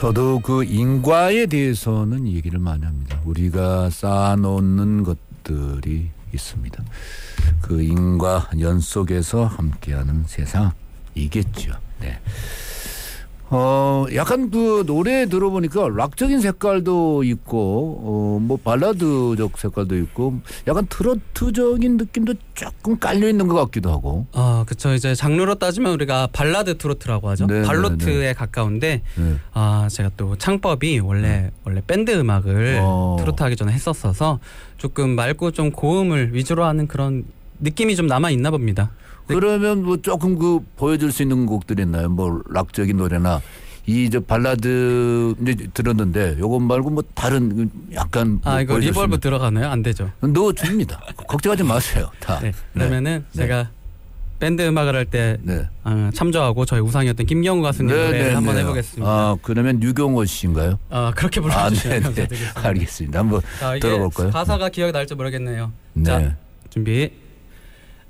저도 그 인과에 대해서는 얘기를 많이 합니다. 우리가 쌓아놓는 것들이 있습니다. 그 인과 연 속에서 함께하는 세상이겠죠. 네. 약간 그 노래 들어보니까 락적인 색깔도 있고, 뭐 발라드적 색깔도 있고, 약간 트로트적인 느낌도 조금 깔려 있는 것 같기도 하고. 그쵸. 이제 장르로 따지면 우리가 발라드 트로트라고 하죠. 네, 발로트에 네. 가까운데, 네. 제가 또 창법이 원래 밴드 음악을 트로트 하기 전에 했었어서 조금 맑고 좀 고음을 위주로 하는 그런 느낌이 좀 남아 있나 봅니다. 그러면 뭐 조금 그 보여줄 수 있는 곡들이 있나요? 뭐 락적인 노래나 이 저 발라드 이제 들었는데 요것 말고 뭐 다른 약간 뭐 이거 리벌브 들어가나요? 안 되죠. 넣어줍니다. 걱정하지 마세요. 다. 네. 그러면은 네. 제가 밴드 음악을 할 때 네. 참조하고 저희 우상이었던 김경우 가수님 노래를 한번 해보겠습니다. 그러면 유경호 씨인가요? 그렇게 불러주시면 네. 감사드리겠습니다. 알겠습니다. 한번 이게 들어볼까요? 가사가 기억이 날지 모르겠네요. 네. 자, 준비.